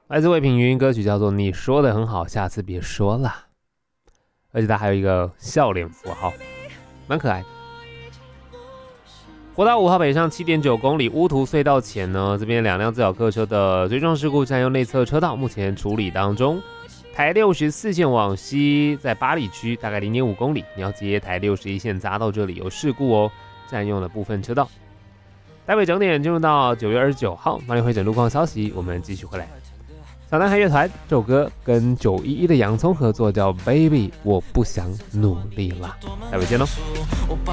来自魏品云，歌曲叫做《你说的很好，下次别说了》，而且它还有一个笑脸符号，蛮可爱的。国道5号北上 7.9 公里乌涂隧道前呢，这边2辆自小客车的追撞事故占用内侧车道，目前处理当中。台64线往西，在八里区大概 0.5 公里，你要接台61线匝道，这里有事故哦，占用了部分车道。台北整点进入到9月29号，马里会诊路况消息，我们继续回来。小男孩乐团这首歌跟911的洋葱合作，叫《Baby 我不想努力了》，待会见喽。